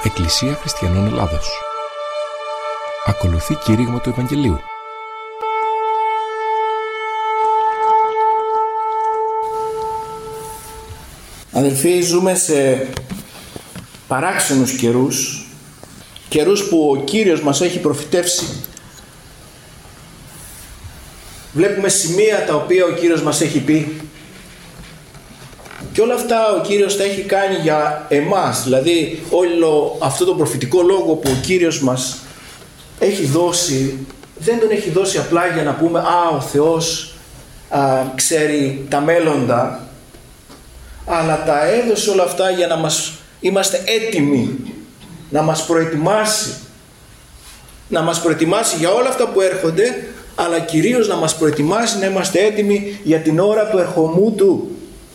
Εκκλησία Χριστιανών Ελλάδος. Ακολουθεί κήρυγμα του Ευαγγελίου. Αδελφοί, ζούμε σε παράξενους καιρούς που ο Κύριος μας έχει προφητεύσει. Βλέπουμε σημεία τα οποία ο Κύριος μας έχει πει και όλα αυτά ο Κύριος τα έχει κάνει για εμάς. Δηλαδή όλο αυτό το προφητικό λόγο που ο Κύριος μας έχει δώσει, δεν τον έχει δώσει απλά για να πούμε ο Θεός ξέρει τα μέλλοντα, αλλά τα έδωσε όλα αυτά για να μας είμαστε έτοιμοι, να μας προετοιμάσει, για όλα αυτά που έρχονται, αλλά κυρίως να μας προετοιμάσει να είμαστε έτοιμοι για την ώρα του ερχομού Του.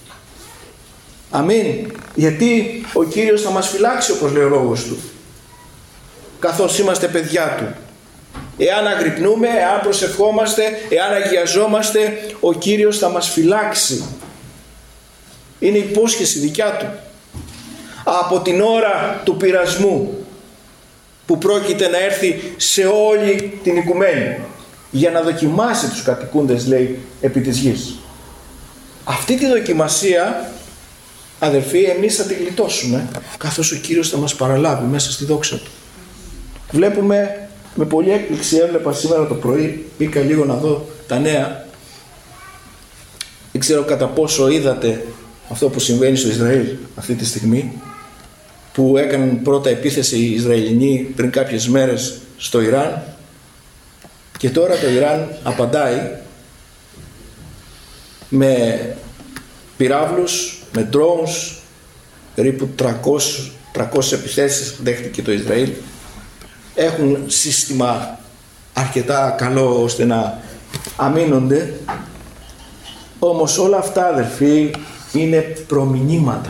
Αμήν. Γιατί ο Κύριος θα μας φυλάξει, όπως λέει ο λόγος Του, καθώς είμαστε παιδιά Του. Εάν αγρυπνούμε, εάν προσευχόμαστε, εάν αγιαζόμαστε, ο Κύριος θα μας φυλάξει. Είναι υπόσχεση δικιά Του. Από την ώρα του πειρασμού που πρόκειται να έρθει σε όλη την οικουμένη για να δοκιμάσει τους κατοικούντες, λέει, επί της γης. Αυτή τη δοκιμασία, αδελφοί, εμείς θα τη γλιτώσουμε, καθώς ο Κύριος θα μας παραλάβει μέσα στη δόξα Του. Βλέπουμε με πολλή έκπληξη, έβλεπα σήμερα το πρωί, μπήκα λίγο να δω τα νέα. Δεν ξέρω κατά πόσο είδατε αυτό που συμβαίνει στο Ισραήλ αυτή τη στιγμή, που έκαναν πρώτα επίθεση οι Ισραηλινοί πριν κάποιες μέρες στο Ιράν, και τώρα το Ιράν απαντάει με πυράβλους, με drones, περίπου 300 επιθέσεις δέχτηκε το Ισραήλ. Έχουν σύστημα αρκετά καλό ώστε να αμήνονται, όμως όλα αυτά, αδελφοί, είναι προμηνύματα.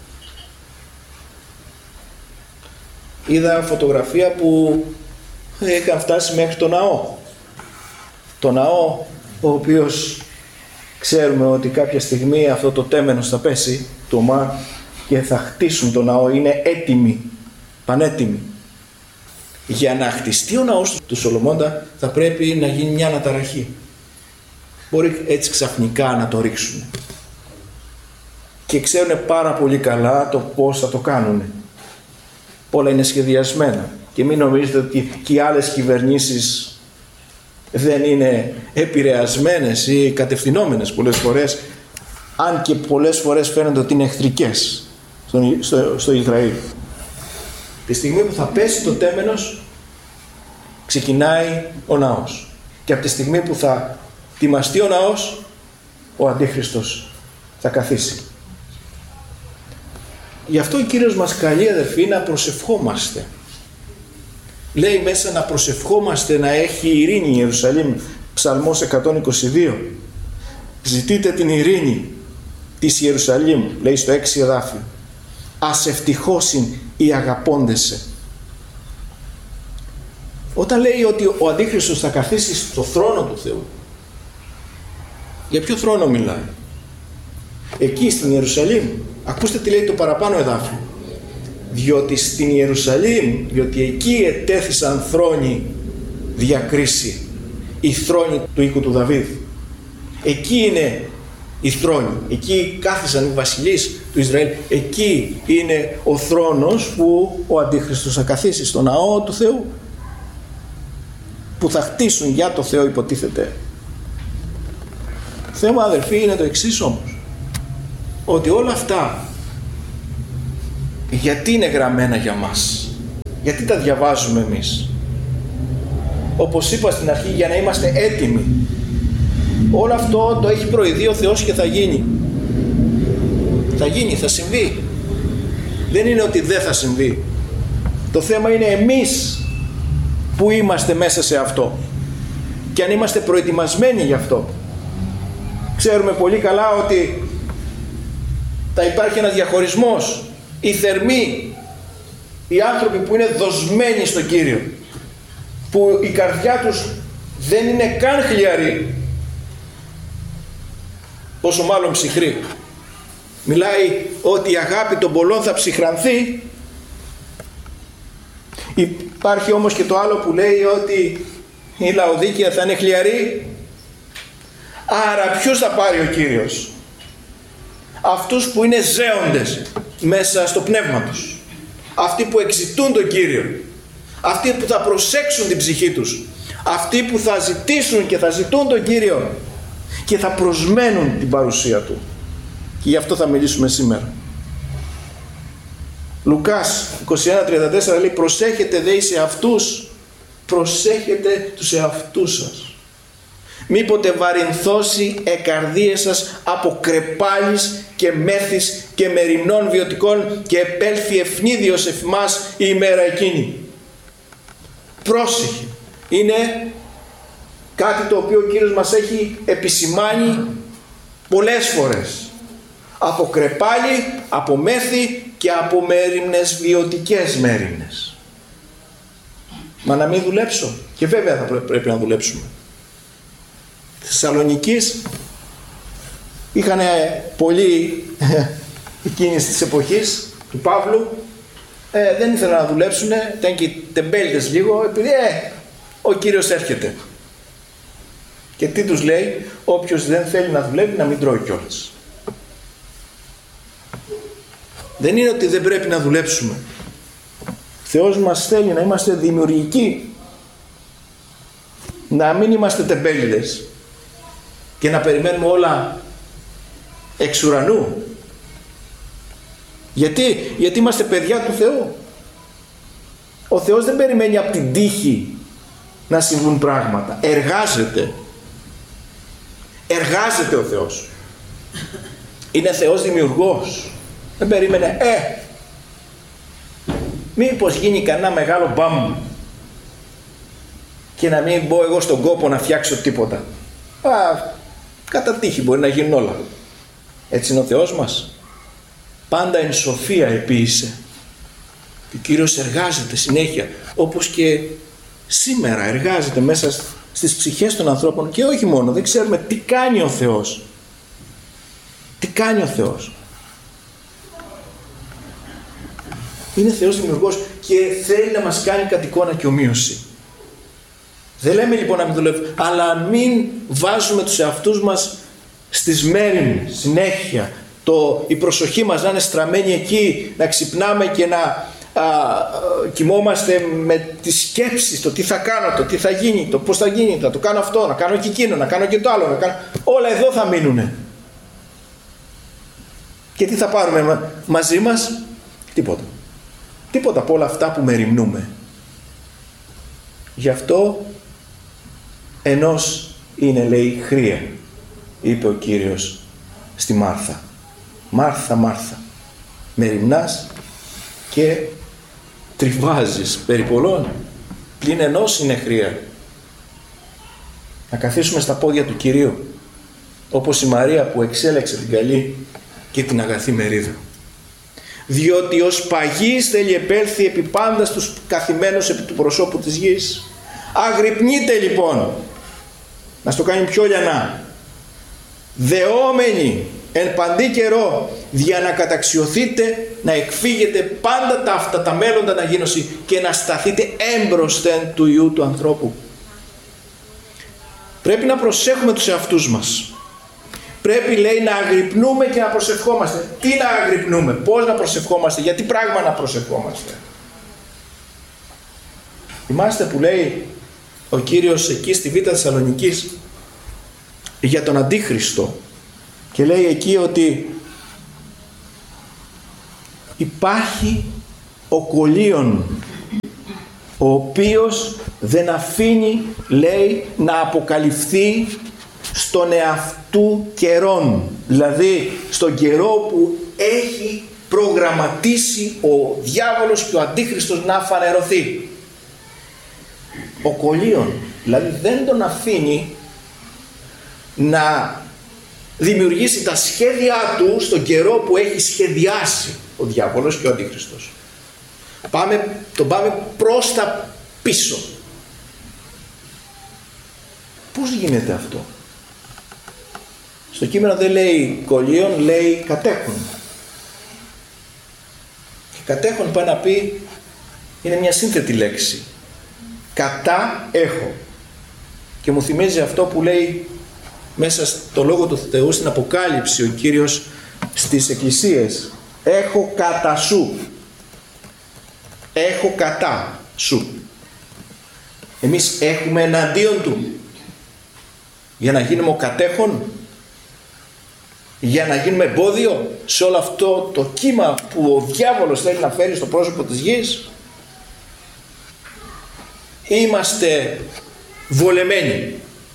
Είδα φωτογραφία που είχαν φτάσει μέχρι το ναό. Το ναό, ο οποίος ξέρουμε ότι κάποια στιγμή αυτό το τέμενος θα πέσει, το Ομάν, και θα χτίσουν το ναό. Είναι έτοιμοι, πανέτοιμοι. Για να χτιστεί ο ναός του Σολομώντα θα πρέπει να γίνει μια αναταραχή. Μπορεί έτσι ξαφνικά να το ρίξουν. Και ξέρουν πάρα πολύ καλά το πώς θα το κάνουν. Όλα είναι σχεδιασμένα. Και μην νομίζετε ότι και οι άλλες κυβερνήσεις δεν είναι επηρεασμένες ή κατευθυνόμενες πολλές φορές, αν και πολλές φορές φαίνονται ότι είναι εχθρικές στο Ισραήλ. Τη στιγμή που θα πέσει το τέμενος, ξεκινάει ο ναός. Και από τη στιγμή που θα τιμαστεί ο ναός, ο Αντίχριστος θα καθίσει. Γι' αυτό ο Κύριος μας καλεί, αδερφοί, να προσευχόμαστε. Λέει μέσα να προσευχόμαστε να έχει ειρήνη η Ιερουσαλήμ. Ψαλμός 122. Ζητείτε την ειρήνη της Ιερουσαλήμ, λέει στο 6 εδάφιο. Ας ευτυχώσιν οι αγαπώντεσαι. Όταν λέει ότι ο Αντίχριστος θα καθίσει στο θρόνο του Θεού, για ποιο θρόνο μιλάει? Εκεί στην Ιερουσαλήμ. Ακούστε τι λέει το παραπάνω εδάφιο. Διότι στην Ιερουσαλήμ, διότι εκεί ετέθησαν θρόνοι διακρίση, οι θρόνοι του οίκου του Δαβίδ. Εκεί είναι οι θρόνοι, εκεί κάθισαν οι βασιλείς του Ισραήλ. Εκεί είναι ο θρόνος που ο Αντίχριστος θα καθίσει, στο ναό του Θεού, που θα χτίσουν για το Θεό, υποτίθεται. Θέμα, αδελφοί, είναι το εξής όμως, ότι όλα αυτά γιατί είναι γραμμένα για μας, γιατί τα διαβάζουμε εμείς? Όπως είπα στην αρχή, για να είμαστε έτοιμοι. Όλο αυτό το έχει προειδεί ο Θεός και θα γίνει. Θα γίνει, θα συμβεί. Δεν είναι ότι δεν θα συμβεί. Το θέμα είναι εμείς που είμαστε μέσα σε αυτό και αν είμαστε προετοιμασμένοι γι' αυτό. Ξέρουμε πολύ καλά ότι θα υπάρχει ένας διαχωρισμός. Οι θερμοί, οι άνθρωποι που είναι δοσμένοι στον Κύριο, που η καρδιά τους δεν είναι καν χλιαρή, πόσο μάλλον ψυχρή. Μιλάει ότι η αγάπη των πολλών θα ψυχρανθεί. Υπάρχει όμως και το άλλο που λέει ότι η Λαοδίκεια θα είναι χλιαρή. Άρα ποιους θα πάρει ο Κύριος? Αυτούς που είναι ζέοντες μέσα στο πνεύμα τους, αυτοί που εξητούν τον Κύριο, αυτοί που θα προσέξουν την ψυχή τους, αυτοί που θα ζητήσουν και θα ζητούν τον Κύριο και θα προσμένουν την παρουσία Του. Και γι' αυτό θα μιλήσουμε σήμερα. Λουκάς 21:34 λέει: προσέχετε δε σε αυτούς, προσέχετε τους εαυτούς σας. Μήποτε βαρυνθώσει εκαρδίες σας από κρεπάλης και μέθης και μεριμνών βιωτικών και επέλθει ευνίδιος εφημάς η ημέρα εκείνη. Πρόσεχε. Είναι κάτι το οποίο ο Κύριος μας έχει επισημάνει πολλές φορές. Από κρεπάλι, από μέθη και από μέριμνες βιωτικές μέριμνες. Μα να μην δουλέψω? Και βέβαια θα πρέπει να δουλέψουμε. Θεσσαλονικής είχαν πολλοί εκείνης της εποχής του Παύλου, δεν ήθελαν να δουλέψουν, ήταν και τεμπέλιδες λίγο, επειδή ο Κύριος έρχεται. Και τι τους λέει? Όποιος δεν θέλει να δουλεύει να μην τρώει κιόλας. Δεν είναι ότι δεν πρέπει να δουλέψουμε. Ο Θεός μας θέλει να είμαστε δημιουργικοί, να μην είμαστε τεμπέλιδες και να περιμένουμε όλα εξ ουρανού. Γιατί είμαστε παιδιά του Θεού. Ο Θεός δεν περιμένει από την τύχη να συμβούν πράγματα. Εργάζεται ο Θεός. Είναι Θεός δημιουργός. Δεν περίμενε μήπως γίνει κανένα μεγάλο μπαμ και να μην μπω εγώ στον κόπο να φτιάξω τίποτα. Κατά τύχη μπορεί να γίνουν όλα. Έτσι είναι ο Θεός μας. Πάντα εν σοφία επίησε. Και ο Κύριος εργάζεται συνέχεια, όπως και σήμερα εργάζεται μέσα στις ψυχές των ανθρώπων. Και όχι μόνο, δεν ξέρουμε τι κάνει ο Θεός. Τι κάνει ο Θεός? Είναι Θεός δημιουργός και θέλει να μας κάνει κατ' εικόνα και ομοίωση. Δεν λέμε λοιπόν να μην δουλεύουμε, αλλά μην βάζουμε τους εαυτούς μας στις μέριμνες συνέχεια. Η προσοχή μας να είναι στραμμένη εκεί, να ξυπνάμε και να κοιμόμαστε με τις σκέψεις, το τι θα κάνω, το τι θα γίνει, το πώς θα γίνει, θα το κάνω αυτό, να κάνω και εκείνο, να κάνω και το άλλο, όλα εδώ θα μείνουνε. Και τι θα πάρουμε μαζί μας? Τίποτα από όλα αυτά που μεριμνούμε. Γι' αυτό ενός είναι, λέει, χρία, είπε ο Κύριος στη Μάρθα. Μάρθα, Μάρθα, μεριμνάς και τριβάζεις περί πολλών, πλην ενός είναι χρία. Να καθίσουμε στα πόδια του Κυρίου, όπως η Μαρία που εξέλεξε την καλή και την αγαθή μερίδα. Διότι ως παγής θέλει επέλθει επί πάντα στους καθημένους επί του προσώπου της γης. Αγρυπνείτε λοιπόν, να στο κάνει πιο λιανά, δεόμενοι εν παντή καιρό, δια να καταξιωθείτε, να εκφύγετε πάντα τα αυτά τα μέλλοντα να γίνωση και να σταθείτε έμπροσθεν του Υιού του ανθρώπου. Πρέπει να προσέχουμε τους εαυτούς μας. Πρέπει, λέει, να αγρυπνούμε και να προσευχόμαστε. Τι να αγρυπνούμε, πώς να προσευχόμαστε, για τι πράγμα να προσευχόμαστε? Θυμάστε που λέει ο Κύριος εκεί στη Β' Θεσσαλονικής για τον Αντίχριστο και λέει εκεί ότι υπάρχει ο κολλίον, ο οποίος δεν αφήνει, λέει, να αποκαλυφθεί στον εαυτού καιρόν, δηλαδή στον καιρό που έχει προγραμματίσει ο διάβολος και ο Αντίχριστος να φανερωθεί. Ο κολλίον, δηλαδή δεν τον αφήνει να δημιουργήσει τα σχέδιά του στον καιρό που έχει σχεδιάσει ο διάβολος και ο Αντίχριστος. Τον πάμε προς τα πίσω. Πώς γίνεται αυτό? Στο κείμενο δεν λέει κολλίον, λέει κατέχον. Και κατέχον πάει να πει Είναι μια σύνθετη λέξη. Κατά έχω. Και μου θυμίζει αυτό που λέει μέσα στο Λόγο του Θεού στην Αποκάλυψη ο Κύριος στις εκκλησίες. Έχω κατά σου. Έχω κατά σου. Εμείς έχουμε εναντίον του. Για να γίνουμε ο κατέχον. Για να γίνουμε εμπόδιο σε όλο αυτό το κύμα που ο διάβολος θέλει να φέρει στο πρόσωπο της γης. Είμαστε βολεμένοι.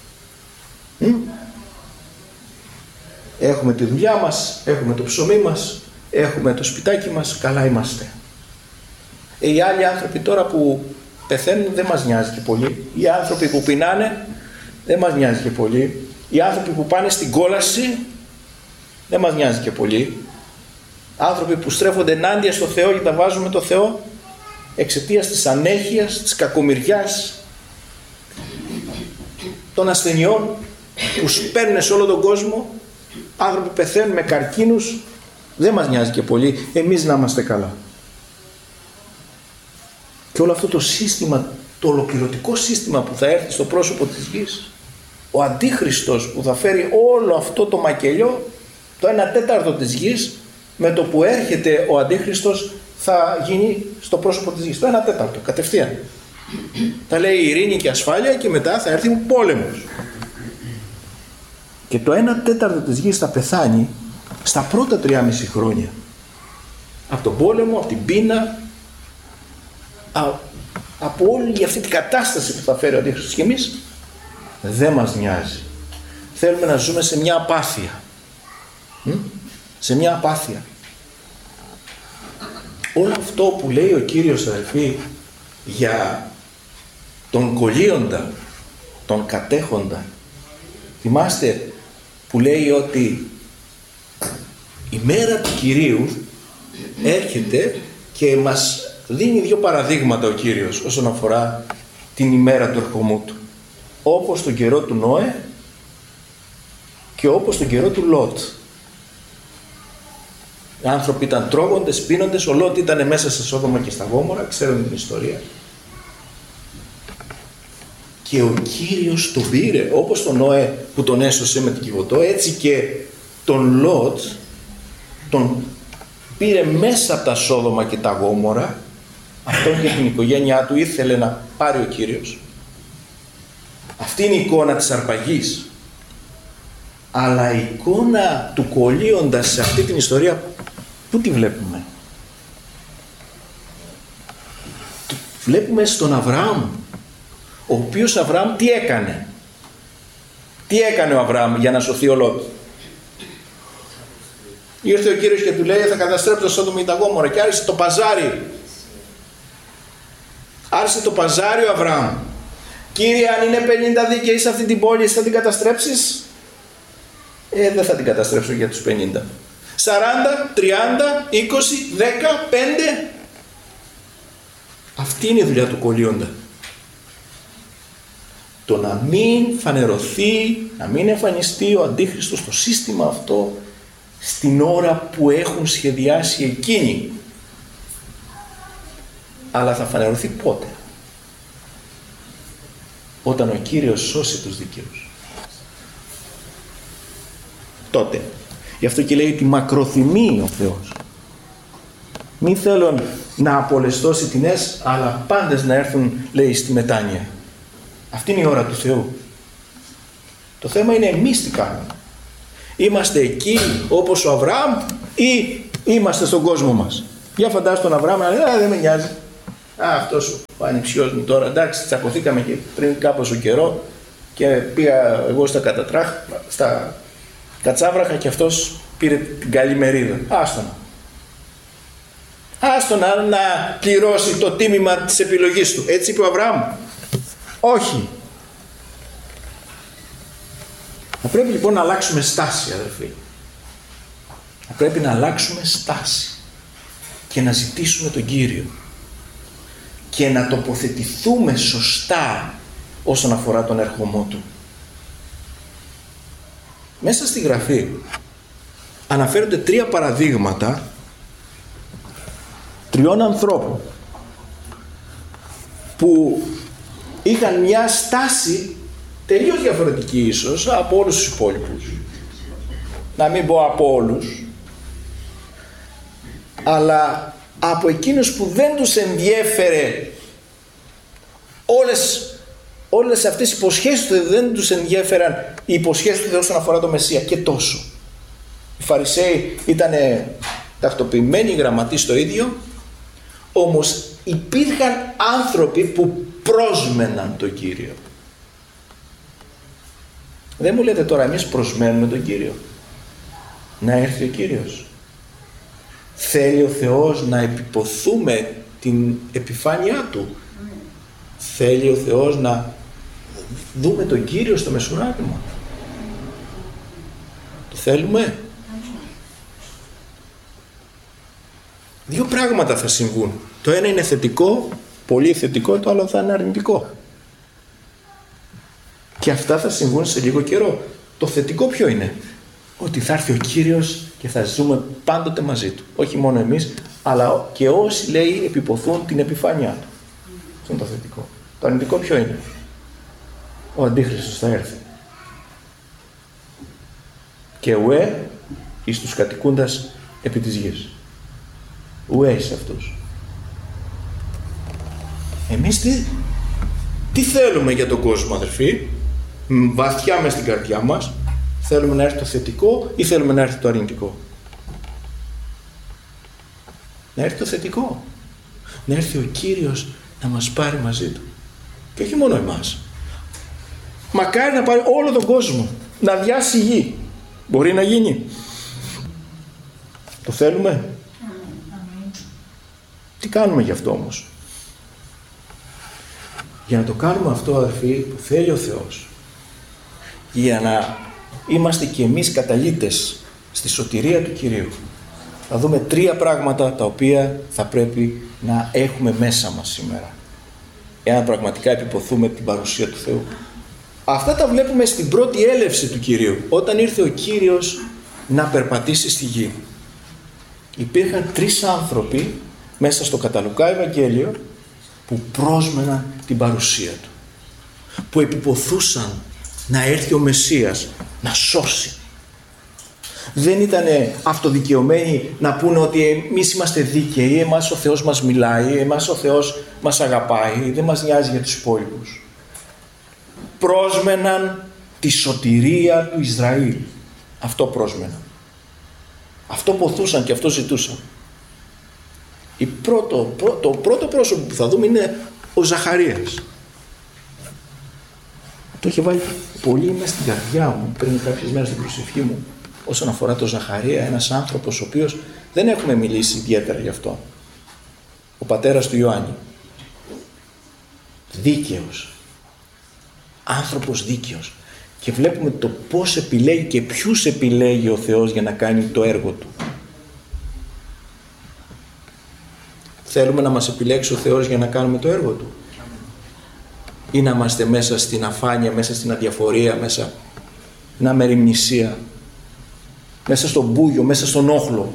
Έχουμε τη δουλειά μας, έχουμε το ψωμί μας, έχουμε το σπιτάκι μας, καλά είμαστε. Οι άλλοι άνθρωποι τώρα που πεθαίνουν δεν μας νοιάζει και πολύ. Οι άνθρωποι που πεινάνε δεν μας νοιάζει και πολύ. Οι άνθρωποι που πάνε στην κόλαση δεν μας νοιάζει και πολύ. Άνθρωποι που στρέφονται ενάντια στο Θεό και τα βάζουν με το Θεό εξαιτίας της ανέχειας, της κακομοιριάς, των ασθενειών που σπέρνουν σε όλο τον κόσμο. Άνθρωποι που πεθαίνουν με καρκίνους, δεν μας νοιάζει και πολύ. Εμείς να είμαστε καλά. Και όλο αυτό το σύστημα, το ολοκληρωτικό σύστημα που θα έρθει στο πρόσωπο της γης, ο Αντίχριστος που θα φέρει όλο αυτό το μακελιό, το 1/4 της γης, με το που έρχεται ο Αντίχριστος θα γίνει στο πρόσωπο της γης. Το 1/4 κατευθείαν. Θα λέει ειρήνη και ασφάλεια και μετά θα έρθει πόλεμος. Και το 1/4 της γης θα πεθάνει στα πρώτα 3,5 χρόνια. Από τον πόλεμο, από την πείνα, από όλη αυτή την κατάσταση που θα φέρει ο Αντίχριστος. Και εμείς δεν μας νοιάζει. Θέλουμε να ζούμε σε μια απάθεια. Σε μια απάθεια. Όλο αυτό που λέει ο Κύριος, αδελφοί, για τον κολλείοντα, τον κατέχοντα, θυμάστε που λέει ότι η μέρα του Κυρίου έρχεται και μας δίνει 2 παραδείγματα ο Κύριος όσον αφορά την ημέρα του ερχομού του. Όπως τον καιρό του Νόε και όπως τον καιρό του Λότ. Οι άνθρωποι ήταν τρώγοντες, πίνοντες, ο Λότ ήταν μέσα σε Σόδομα και στα Γόμορα, ξέρουμε την ιστορία. Και ο Κύριος τον πήρε, όπως τον Νόε που τον έσωσε με την Κιβωτό, έτσι και τον Λότ τον πήρε μέσα από τα Σόδομα και τα Γόμορα. Αυτόν για την οικογένειά του ήθελε να πάρει ο Κύριος. Αυτή είναι η εικόνα της αρπαγής. Αλλά η εικόνα του κολλείοντας σε αυτή την ιστορία, πού τη βλέπουμε? Βλέπουμε στον Αβραάμ, ο οποίος Αβραάμ τι έκανε? Τι έκανε ο Αβραάμ για να σωθεί ο Λότ? Ήρθε ο Κύριος και του λέει θα καταστρέψω το Σόδομα και τα Γόμορα και άρχισε το παζάρι. Άρχισε το παζάρι ο Αβραάμ. Κύριε, αν είναι 50 δίκαιοι σε αυτή την πόλη, θα την καταστρέψεις? Δεν θα την καταστρέψω για τους 50. 40, 30, 20, 10, 5. Αυτή είναι η δουλειά του κολλείοντα. Το να μην φανερωθεί, να μην εμφανιστεί ο Αντίχριστος στο σύστημα αυτό στην ώρα που έχουν σχεδιάσει εκείνοι. Αλλά θα φανερωθεί πότε? Όταν ο Κύριος σώσει τους δικαίους. Τότε. Γι' αυτό και λέει ότι μακροθυμεί ο Θεός. Μη θέλω να απολεστώ σε τινές, αλλά πάντες να έρθουν, λέει, στη μετάνοια. Αυτή είναι η ώρα του Θεού. Το θέμα είναι εμείς τι κάνουμε. Είμαστε εκεί όπως ο Αβραάμ ή είμαστε στον κόσμο μας? Για φαντάσου τον Αβραάμ να λέει δεν με νοιάζει. Αυτός ο ανιψιός μου τώρα, εντάξει, τσακωθήκαμε και πριν κάπως καιρό και πήγα εγώ στα κατσάβραχα και αυτός πήρε την καλή μερίδα. Άστον να πληρώσει το τίμημα της επιλογής του. Έτσι είπε ο Αβραάμ? Όχι. Θα πρέπει λοιπόν να αλλάξουμε στάση, αδελφοί. Θα πρέπει να αλλάξουμε στάση και να ζητήσουμε τον Κύριο και να τοποθετηθούμε σωστά όσον αφορά τον ερχομό Του. Μέσα στη Γραφή αναφέρονται 3 παραδείγματα 3 ανθρώπων που είχαν μια στάση τελείως διαφορετική ίσως από όλους τους υπόλοιπους. Να μην πω από όλους, αλλά από εκείνους που δεν τους ενδιέφερε όλες αυτές οι υποσχέσεις του, δεν τους ενδιέφεραν οι υποσχέσεις του Θεού όσον αφορά το Μεσσία και τόσο. Οι Φαρισαίοι ήταν τακτοποιημένοι, γραμματείς το ίδιο, όμως υπήρχαν άνθρωποι που πρόσμεναν τον Κύριο. Δεν μου λέτε τώρα εμείς προσμένουμε τον Κύριο? Να έρθει ο Κύριος. Θέλει ο Θεός να επιποθούμε την επιφάνειά Του. Θέλει ο Θεός να δούμε τον Κύριο στο μεσουράγγιμα. Το θέλουμε? Δύο πράγματα θα συμβούν. Το ένα είναι θετικό, πολύ θετικό, το άλλο θα είναι αρνητικό. Και αυτά θα συμβούν σε λίγο καιρό. Το θετικό ποιο είναι? Ότι θα έρθει ο Κύριος και θα ζούμε πάντοτε μαζί Του. Όχι μόνο εμείς, αλλά και όσοι, λέει, επιποθούν την επιφάνειά Του. Αυτό είναι το θετικό. Το αρνητικό ποιο είναι? Ο Αντίχριστος θα έρθει. Και ουέ εις τους κατοικούντας επί της γης. Ουέ εις αυτούς. Εμείς τι θέλουμε για τον κόσμο, αδερφοί? Βαθιά μες στην καρδιά μας θέλουμε να έρθει το θετικό ή θέλουμε να έρθει το αρνητικό? Να έρθει το θετικό. Να έρθει ο Κύριος να μας πάρει μαζί Του. Και όχι μόνο εμάς. Μακάρι να πάρει όλο τον κόσμο. Να διάσει η γη. Μπορεί να γίνει? Το θέλουμε? Τι κάνουμε γι' αυτό όμως? Για να το κάνουμε αυτό, αδερφοί, που θέλει ο Θεός, για να είμαστε και εμείς καταλύτες στη σωτηρία του Κυρίου, θα δούμε τρία πράγματα τα οποία θα πρέπει να έχουμε μέσα μας σήμερα, εάν πραγματικά επιποθούμε την παρουσία του Θεού. Αυτά τα βλέπουμε στην πρώτη έλευση του Κυρίου, όταν ήρθε ο Κύριος να περπατήσει στη γη. Υπήρχαν τρεις άνθρωποι μέσα στο κατά Λουκά Ευαγγέλιο που πρόσμεναν την παρουσία Του, που επιποθούσαν να έρθει ο Μεσσίας να σώσει. Δεν ήταν αυτοδικαιωμένοι να πούνε ότι εμείς είμαστε δίκαιοι, εμάς ο Θεός μας μιλάει, εμάς ο Θεός μας αγαπάει, δεν μας νοιάζει για τους υπόλοιπους. Πρόσμεναν τη σωτηρία του Ισραήλ. Αυτό πρόσμεναν. Αυτό ποθούσαν και αυτό ζητούσαν. Το πρώτο πρόσωπο που θα δούμε είναι ο Ζαχαρίας. Το είχε βάλει πολύ μες στην καρδιά μου πριν κάποιες μέρες στην προσευχή μου όσον αφορά τον Ζαχαρία, ένας άνθρωπος ο οποίος δεν έχουμε μιλήσει ιδιαίτερα γι' αυτό. Ο πατέρας του Ιωάννη. Δίκαιος. Άνθρωπος δίκαιος. Και βλέπουμε το πώς επιλέγει και ποιους επιλέγει ο Θεός για να κάνει το έργο Του. Θέλουμε να μας επιλέξει ο Θεός για να κάνουμε το έργο Του? Ή να είμαστε μέσα στην αφάνεια, μέσα στην αδιαφορία, μέσα στην αμεριμνησία, μέσα στον μπούγιο, μέσα στον όχλο?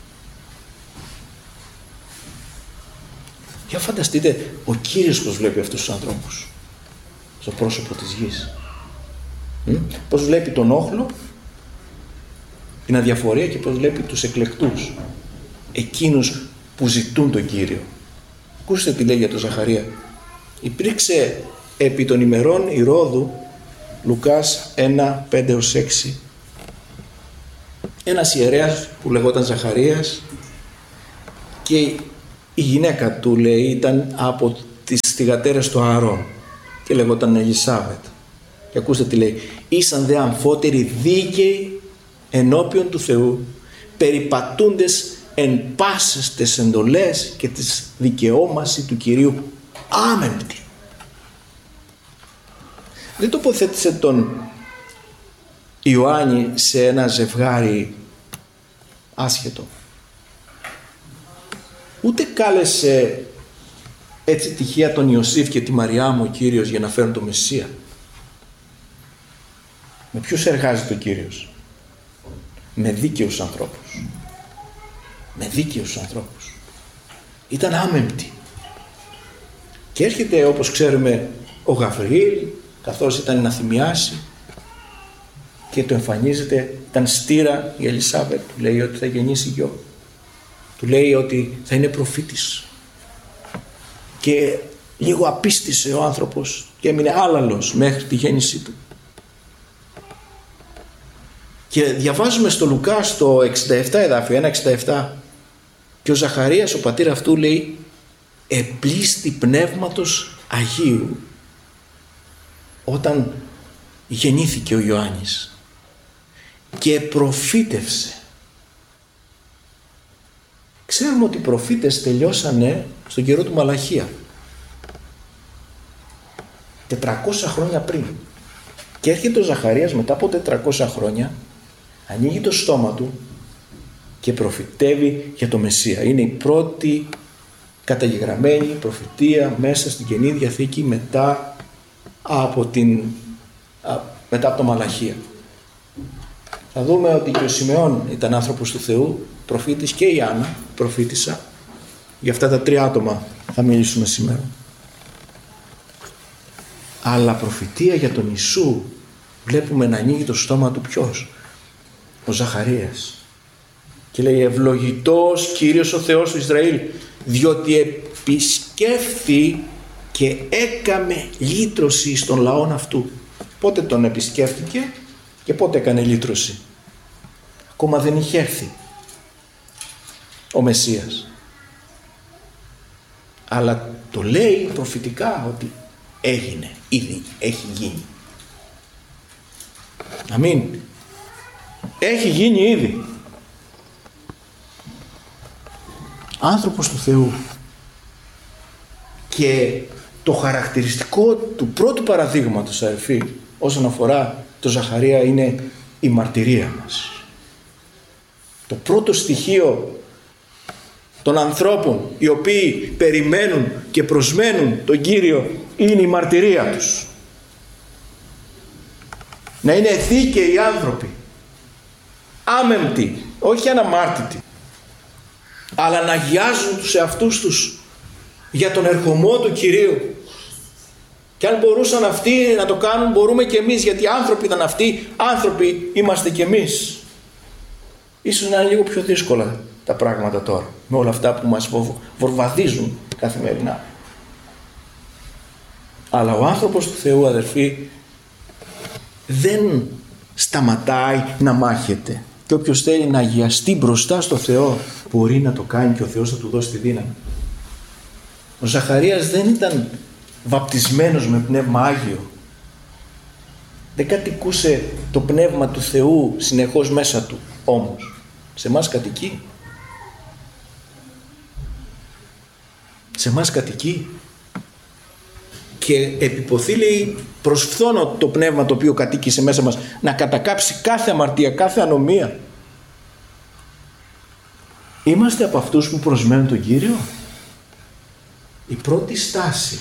Για φανταστείτε ο Κύριος πώς βλέπει αυτούς τους ανθρώπους στο πρόσωπο της γης. Πώς βλέπει τον όχλο, την αδιαφορία, και πώς βλέπει τους εκλεκτούς, εκείνους που ζητούν τον Κύριο. Ακούστε τι λέει για τον Ζαχαρία. Υπήρξε επί των ημερών Ηρώδου, Λουκάς 1, 5-6, ένας ιερέας που λεγόταν Ζαχαρίας, και η γυναίκα του, λέει, ήταν από τις θυγατέρες του Ααρών και λεγόταν Ελισάβετ. Και ακούστε τι λέει. Ήσαν δε αμφότεροι δίκαιοι ενώπιον του Θεού, περιπατούντες εν πάσες τες εντολές και τις δικαιώμαση του Κυρίου άμεμπτοι. Δεν τοποθέτησε τον Ιωάννη σε ένα ζευγάρι άσχετο. Ούτε κάλεσε έτσι τυχαία τον Ιωσήφ και τη Μαριάμ ο Κύριος για να φέρουν το Μεσσία. Με ποιους εργάζεται ο Κύριος? Με δίκαιους ανθρώπους. Με δίκαιους ανθρώπους. Ήταν άμεμπτοι. Και έρχεται, όπως ξέρουμε, ο Γαβριήλ, καθώς ήταν να θυμιάσει, και του εμφανίζεται, ήταν στήρα η Ελισάβετ, του λέει ότι θα γεννήσει γιο. Του λέει ότι θα είναι προφήτης. Και λίγο απίστησε ο άνθρωπος και έμεινε άλαλος μέχρι τη γέννησή του. Και διαβάζουμε στο Λουκά στο 67 εδάφιο, 1,67, και ο Ζαχαρίας, ο πατήρ αυτού, λέει επλήστη πνεύματος Αγίου όταν γεννήθηκε ο Ιωάννης και προφήτευσε. Ξέρουμε ότι οι προφήτες τελειώσανε στον καιρό του Μαλαχία, 400 χρόνια πριν, και έρχεται ο Ζαχαρίας μετά από 400 χρόνια, ανοίγει το στόμα του και προφητεύει για το Μεσσία. Είναι η πρώτη καταγεγραμμένη προφητεία μέσα στην Καινή Διαθήκη μετά από το Μαλαχία. Θα δούμε ότι και ο Σιμεών ήταν άνθρωπος του Θεού, προφήτης, και η Άννα προφήτησα. Για αυτά τα 3 άτομα θα μιλήσουμε σήμερα. Αλλά προφητεία για τον Ιησού βλέπουμε να ανοίγει το στόμα του ποιος? Ο Ζαχαρίας. Και λέει ευλογητός Κύριος ο Θεός του Ισραήλ, διότι επισκέφθη και έκαμε λύτρωση στον λαόν αυτού. Πότε τον επισκέφτηκε και πότε έκανε λύτρωση? Ακόμα δεν είχε έρθει ο Μεσσίας. Αλλά το λέει προφητικά ότι έγινε, ήδη έχει γίνει. Αμήν. Έχει γίνει ήδη. Άνθρωπος του Θεού. Και το χαρακτηριστικό του πρώτου παραδείγματος, αδελφοί, όσον αφορά το Ζαχαρία, είναι η μαρτυρία μας. Το πρώτο στοιχείο των ανθρώπων οι οποίοι περιμένουν και προσμένουν τον Κύριο είναι η μαρτυρία τους. Να είναι δίκαιοι άνθρωποι, άμεμπτοι, όχι αναμάρτητοι, αλλά να αγιάζουν τους εαυτούς τους για τον ερχομό του Κυρίου. Και αν μπορούσαν αυτοί να το κάνουν, μπορούμε και εμείς, γιατί άνθρωποι ήταν αυτοί, άνθρωποι είμαστε και εμείς. Ίσως να είναι λίγο πιο δύσκολα τα πράγματα τώρα, με όλα αυτά που μας βορβαδίζουν καθημερινά. Αλλά ο άνθρωπος του Θεού, αδερφοί, δεν σταματάει να μάχεται. Και όποιος θέλει να αγιαστεί μπροστά στο Θεό, μπορεί να το κάνει και ο Θεός θα του δώσει τη δύναμη. Ο Ζαχαρίας δεν ήταν βαπτισμένος με πνεύμα Άγιο. Δεν κατοικούσε το πνεύμα του Θεού συνεχώς μέσα του. Όμως σε εμάς κατοικεί. Σε εμάς κατοικεί. Και επιποθεί, λέει, προς φθόνο το πνεύμα το οποίο κατοίκησε μέσα μας να κατακάψει κάθε αμαρτία, κάθε ανομία. Είμαστε από αυτούς που προσμένουν τον Κύριο. Η πρώτη στάση,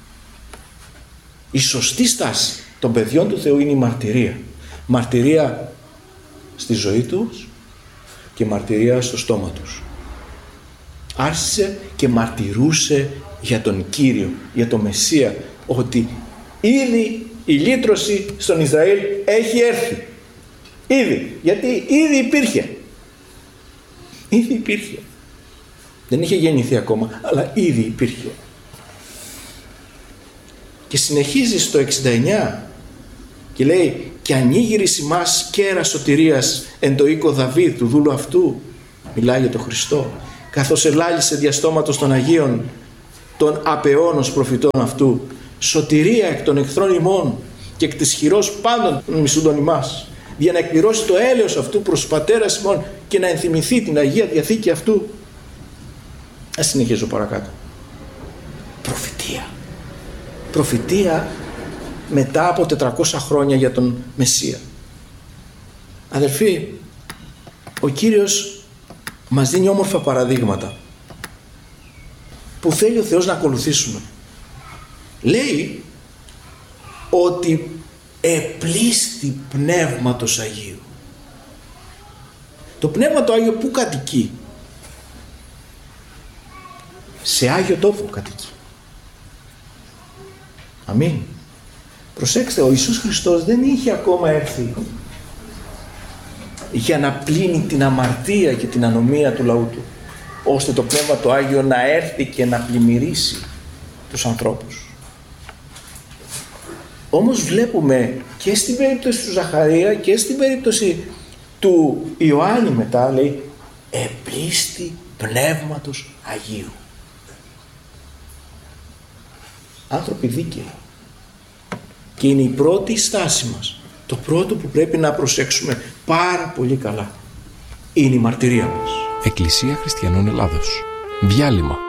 η σωστή στάση των παιδιών του Θεού είναι η μαρτυρία. Μαρτυρία στη ζωή τους και μαρτυρία στο στόμα τους. Άρχισε και μαρτυρούσε για τον Κύριο, για τον Μεσσία, ότι ήδη η λύτρωση στον Ισραήλ έχει έρθει. Ήδη, γιατί ήδη υπήρχε. Ήδη υπήρχε. Δεν είχε γεννηθεί ακόμα, αλλά ήδη υπήρχε. Και συνεχίζει στο 69 και λέει «Και ανοίγηρις ημάς κέρα σωτηρίας εν το οίκο Δαβίδ του δούλου αυτού». Μιλάει για τον Χριστό. «Καθώς ελάλησε διαστόματος των Αγίων των απεώνος προφητών αυτού, σωτηρία εκ των εχθρών ημών και εκ της χειρός πάντων των μισούντων ημάς, για να εκπληρώσει το έλεος αυτού προς τους πατέρας ημών και να ενθυμηθεί την Αγία Διαθήκη αυτού». Ας συνεχίζω παρακάτω. Προφητεία. Προφητεία μετά από 400 χρόνια για τον Μεσσία. Αδελφοί, ο Κύριος μας δίνει όμορφα παραδείγματα που θέλει ο Θεός να ακολουθήσουμε. Λέει ότι επλήστη πνεύματος Αγίου. Το πνεύμα το Άγιο πού κατοικεί? Σε Άγιο τόπο κατοικεί. Αμήν. Προσέξτε, ο Ιησούς Χριστός δεν είχε ακόμα έρθει για να πλύνει την αμαρτία και την ανομία του λαού του, ώστε το Πνεύμα το Άγιο να έρθει και να πλημμυρίσει τους ανθρώπους. Όμως βλέπουμε και στην περίπτωση του Ζαχαρία και στην περίπτωση του Ιωάννη μετά, λέει, επλήστη Πνεύματος Αγίου. Άνθρωποι δίκαιοι. Και είναι η πρώτη στάση μας. Το πρώτο που πρέπει να προσέξουμε πάρα πολύ καλά είναι η μαρτυρία μας. Εκκλησία Χριστιανών Ελλάδος. Διάλειμμα.